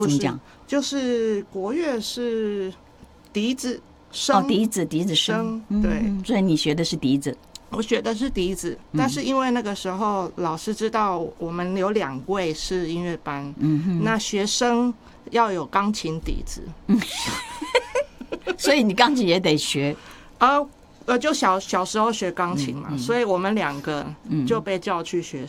怎么讲？ 就是国乐是笛子声， 笛子声， 对， 所以你学的是笛子。 我学的是笛子，但是因为那个时候老师知道我们有2位是音乐班，那学生要有钢琴笛子， 所以你钢琴也得学就小时候学钢琴嘛，所以我们2个就被叫去学